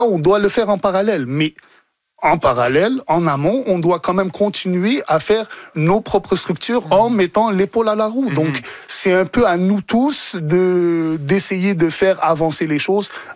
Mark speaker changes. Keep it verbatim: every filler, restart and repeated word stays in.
Speaker 1: on doit le faire en parallèle. Mais en parallèle, en amont, on doit quand même continuer à faire nos propres structures mmh. en mettant l'épaule à la roue. Mmh. Donc, c'est un peu à nous tous de, d'essayer de faire avancer les choses